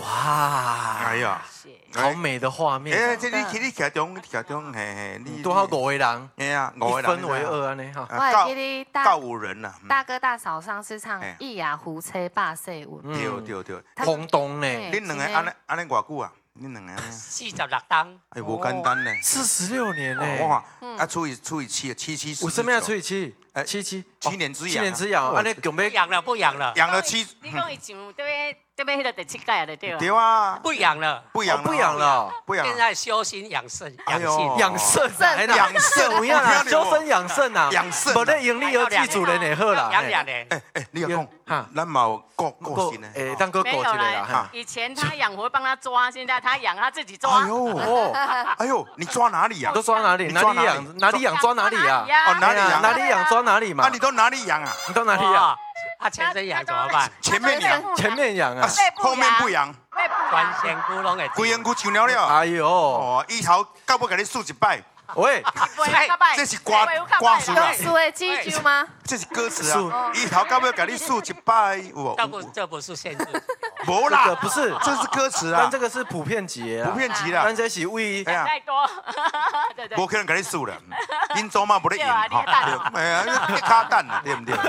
哇， 哎呀， 好美的画面。 哎，这你徛中，嘿，你多少5个人， 哎呀，5个人一分为2安尼哈。 我还记得告5人呐。 大哥大嫂上是唱《一雅胡车霸色舞》， 对， 轰动呢。 恁两个安尼偌久啊？恁两个 46档， 哎，无简单呢。 46年呢。 我看啊，除以7，77。 为什么要除以7？7 年之痒。 7年之痒，安尼准备不养了， 养了7。 你讲伊上对迄个第7届的对吧？ 对啊， 不养了， 不养了， 现在修心养性， 养肾， 养肾不要啦，修身养肾啊， 养肾。 无咧盈利而记主人就好啦。 养2年。 哎，你要讲，咱嘛有过心呢。 当个过一个啦。 以前他养会帮他抓，现在他养他自己抓。 哎呦，你抓哪里呀？ 都抓哪里？哪里养抓哪里啊？ 哦，哪里养？ 哪里养抓哪里嘛？ 啊，你都哪里养啊？ 你都哪里养？ 他前身养怎么办？ 前面养啊， 后面不养。 全身骨拢会。 规身躯上了了。 哎呦， 哦，以后到尾给你数一摆。 喂， 这是歌词啊。 数的记住吗？ 这是歌词啊。以后到尾给你数一摆， 这不是限制。 无啦， 不是， 这是歌词啊。 但这个是普遍级啊。 普遍级啦。 但这是为太多，对。 无可能给你数了，恁祖妈不咧用哈。哎呀，你卡蛋啦，对不对？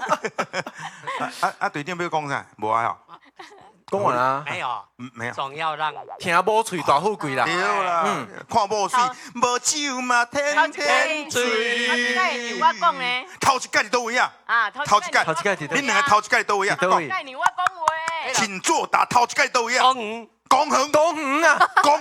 队长要讲啥？无啊吼。 讲完啦。 没有。 总要让听某喙大富贵啦。 对啦，看某水，无酒嘛天天醉。 我讲呢。 头一届伫倒位啊？ 头一届。 恁两个头一届伫倒位啊？ 我讲话。 请作答，头一届伫倒位啊？ 公园。 公园啊。